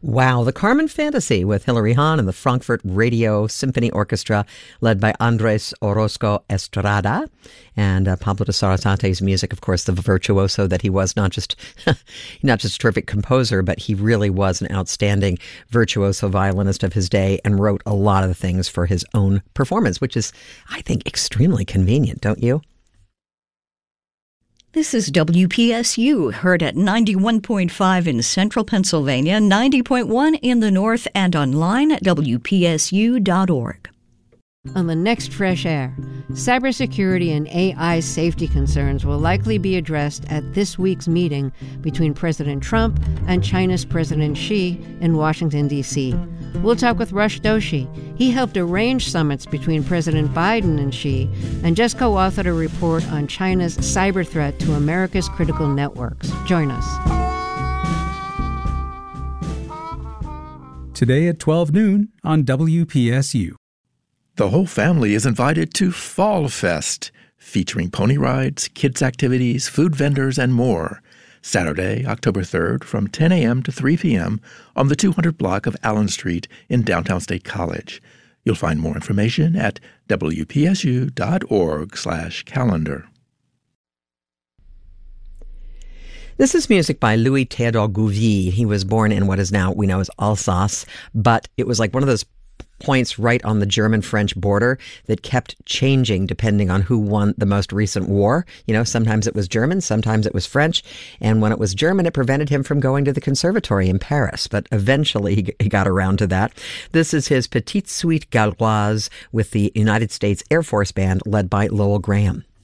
Wow, the Carmen Fantasy with Hilary Hahn and the Frankfurt Radio Symphony Orchestra led by Andres Orozco Estrada. And Pablo de Sarasate's music, of course, the virtuoso that he was, not just a terrific composer, but he really was an outstanding virtuoso violinist of his day and wrote a lot of the things for his own performance, which is, I think, extremely convenient, don't you? This is WPSU, heard at 91.5 in central Pennsylvania, 90.1 in the north, and online at WPSU.org. On the next Fresh Air, cybersecurity and AI safety concerns will likely be addressed at this week's meeting between President Trump and China's President Xi in Washington, D.C. We'll talk with Rush Doshi. He helped arrange summits between President Biden and Xi and just co-authored a report on China's cyber threat to America's critical networks. Join us. Today at 12 noon on WPSU. The whole family is invited to Fall Fest, featuring pony rides, kids' activities, food vendors, and more. Saturday, October 3rd, from 10 a.m. to 3 p.m. on the 200 block of Allen Street in downtown State College. You'll find more information at wpsu.org/calendar. This is music by Louis Théodore Gouvy. He was born in what is now we know as Alsace, but it was like one of those points right on the German-French border that kept changing depending on who won the most recent war. You know, sometimes it was German, sometimes it was French. And when it was German, it prevented him from going to the conservatory in Paris. But eventually he got around to that. This is his Petite Suite Galloise with the United States Air Force Band led by Lowell Graham.